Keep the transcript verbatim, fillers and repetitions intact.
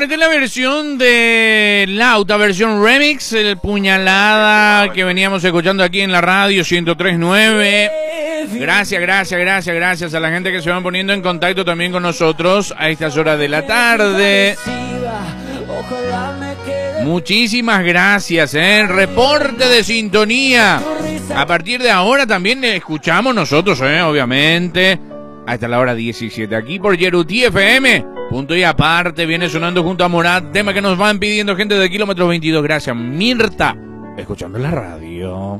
Bueno, esta es la versión de Lauta, versión remix, el puñalada que veníamos escuchando aquí en la radio ciento tres punto nueve. Gracias, gracias, gracias, gracias a la gente que se van poniendo en contacto también con nosotros a estas horas de la tarde. Muchísimas gracias, ¿eh? Reporte de sintonía. A partir de ahora también escuchamos nosotros, ¿eh? Obviamente. Hasta la hora diecisiete, aquí por Yeruti F M. Punto y aparte, viene sonando junto a Morat, tema que nos van pidiendo gente de kilómetro veintidós. Gracias, Mirta. Escuchando la radio.